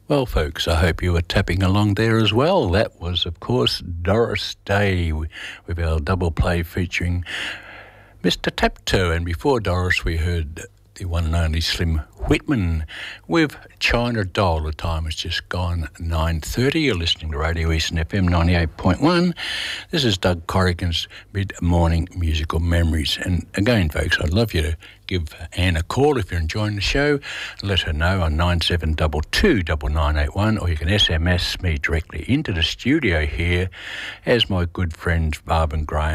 Well, folks, I hope you were tapping along there as well. That was, of course, Doris Day with our double play featuring Mr. Taptoe. And before Doris, we heard the one and only Slim Whitman with China Doll. The time has just gone 9:30. You're listening to Radio Eastern FM 98.1. This is Doug Corrigan's Mid-Morning Musical Memories. And again, folks, I'd love you to give Anne a call if you're enjoying the show. Let her know on 97229981, or you can SMS me directly into the studio here as my good friends Barb and Graham